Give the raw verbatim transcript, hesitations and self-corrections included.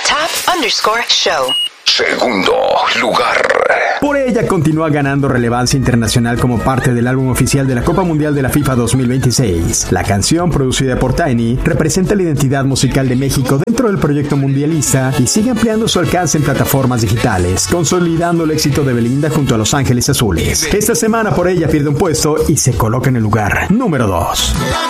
Top underscore show. Segundo lugar. Por ella continúa ganando relevancia internacional como parte del álbum oficial de la Copa Mundial de la FIFA dos mil veintiséis. La canción, producida por Tiny, representa la identidad musical de México dentro del proyecto mundialista y sigue ampliando su alcance en plataformas digitales, consolidando el éxito de Belinda junto a Los Ángeles Azules. Esta semana Por ella pierde un puesto y se coloca en el lugar número dos.